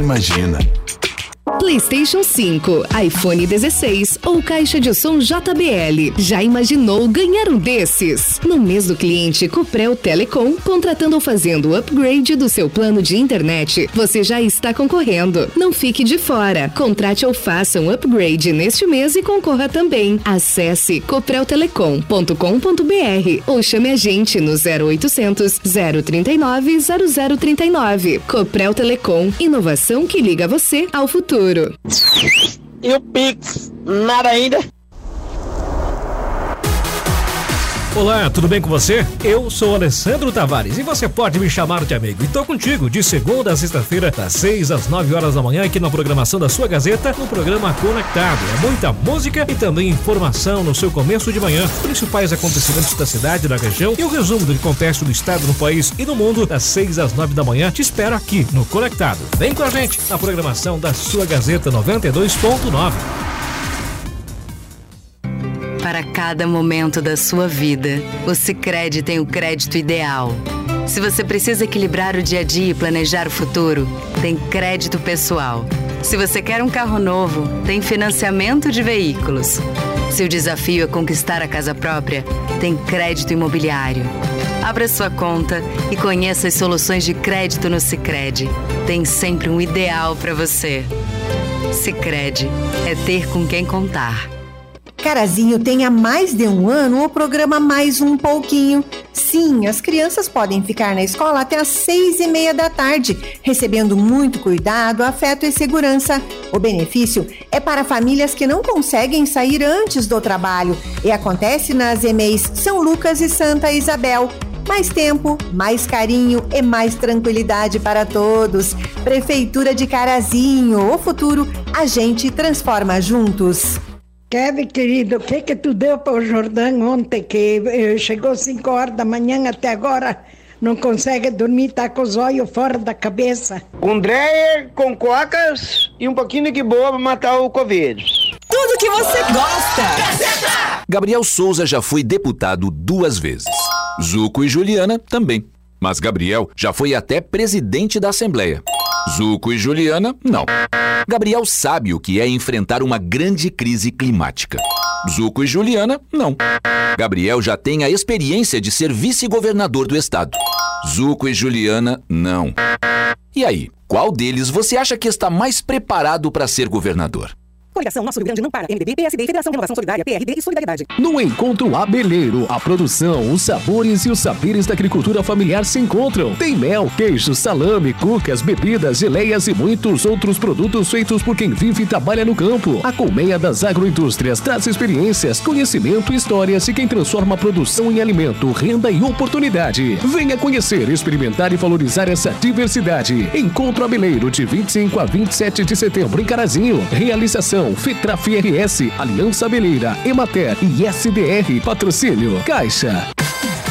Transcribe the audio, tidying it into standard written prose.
imagina. PlayStation 5, iPhone 16 ou caixa de som JBL. Já imaginou ganhar um desses? No mês do cliente Coprel Telecom, contratando ou fazendo o upgrade do seu plano de internet, você já está concorrendo. Não fique de fora. Contrate ou faça um upgrade neste mês e concorra também. Acesse copreltelecom.com.br ou chame a gente no 0800 039 0039. Coprel Telecom, inovação que liga você ao futuro. E o Pix? Nada ainda? Olá, tudo bem com você? Eu sou Alessandro Tavares e você pode me chamar de amigo. E tô contigo de segunda a sexta-feira, das 6 às 9 horas da manhã, aqui na programação da sua Gazeta, no programa Conectado. É muita música e também informação no seu começo de manhã. Os principais acontecimentos da cidade e da região e o resumo do que acontece no estado, no país e no mundo, das 6 às 9 da manhã. Te espero aqui no Conectado. Vem com a gente na programação da sua Gazeta 92.9. Para cada momento da sua vida, o Sicredi tem o crédito ideal. Se você precisa equilibrar o dia a dia e planejar o futuro, tem crédito pessoal. Se você quer um carro novo, tem financiamento de veículos. Se o desafio é conquistar a casa própria, tem crédito imobiliário. Abra sua conta e conheça as soluções de crédito no Sicredi. Tem sempre um ideal para você. Sicredi é ter com quem contar. Carazinho tem há mais de um ano o programa Mais Um Pouquinho. Sim, as crianças podem ficar na escola até às 6:30 da tarde, recebendo muito cuidado, afeto e segurança. O benefício é para famílias que não conseguem sair antes do trabalho e acontece nas EMEIs São Lucas e Santa Isabel. Mais tempo, mais carinho e mais tranquilidade para todos. Prefeitura de Carazinho, o futuro a gente transforma juntos. Kevin, querido, o que tu deu para o Jordão ontem, que chegou 5 horas da manhã até agora, não consegue dormir, tá com os olhos fora da cabeça? Com Dreyer, com cocas e um pouquinho de boa para matar o Covid. Tudo que você gosta. Gabriel Souza já foi deputado 2 vezes. Zuco e Juliana também. Mas Gabriel já foi até presidente da Assembleia. Zuco e Juliana, não. Gabriel sabe o que é enfrentar uma grande crise climática. Zuco e Juliana, não. Gabriel já tem a experiência de ser vice-governador do estado. Zuco e Juliana, não. E aí, qual deles você acha que está mais preparado para ser governador? Coligação Nosso Rio Grande Não Para, MDB, PSD, Federação Renovação Solidária, PRD e Solidariedade. No Encontro Abeleiro, a produção, os sabores e os saberes da agricultura familiar se encontram. Tem mel, queijo, salame, cucas, bebidas, geleias e muitos outros produtos feitos por quem vive e trabalha no campo. A Colmeia das Agroindústrias traz experiências, conhecimento e histórias de quem transforma a produção em alimento, renda e oportunidade. Venha conhecer, experimentar e valorizar essa diversidade. Encontro Abeleiro, de 25 a 27 de setembro em Carazinho. Realização FETRAF RS, Aliança Abeleira, Emater e SDR. Patrocínio Caixa.